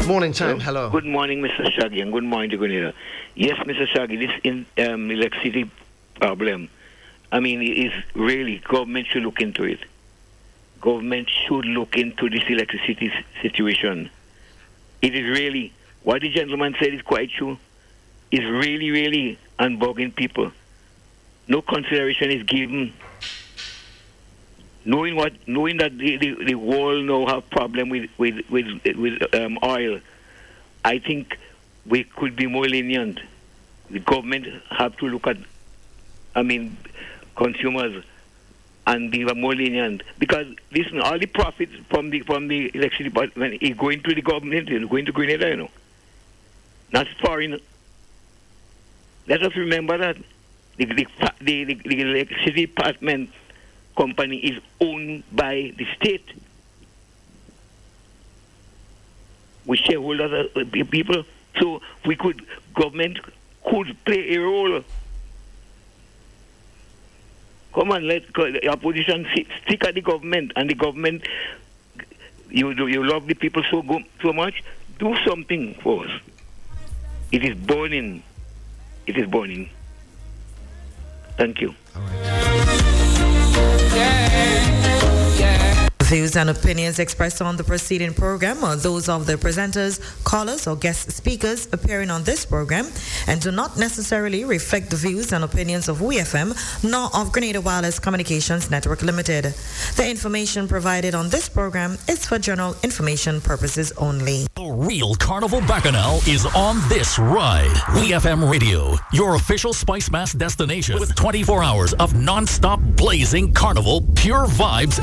Morning, Tom. Hello. Good morning, Mr. Shaggy, and good morning to Grenada. Yes, Mr. Shaggy, this electricity problem, I mean, it is really, government should look into it. Government should look into this electricity situation. It is really, what the gentleman said is quite true. It's really, really unbugging people. No consideration is given. Knowing that the world now have problem with oil, I think we could be more lenient. The government have to look at, consumers and be more lenient, because listen, all the profits from the electricity department is going to the government, is going to Grenada, not foreign. Let us remember that the electricity department company is owned by the state. We shareholders are people, so government could play a role. Come on, let the opposition stick at the government, and the government, you love the people so much, do something for us. It is burning. It is burning. Thank you. All right. Views and opinions expressed on the preceding program are those of the presenters, callers, or guest speakers appearing on this program and do not necessarily reflect the views and opinions of WeFM nor of Grenada Wireless Communications Network Limited. The information provided on this program is for general information purposes only. The real Carnival Bacchanal is on this ride. WeFM Radio, your official Spice Mass destination with 24 hours of non-stop blazing carnival, pure vibes,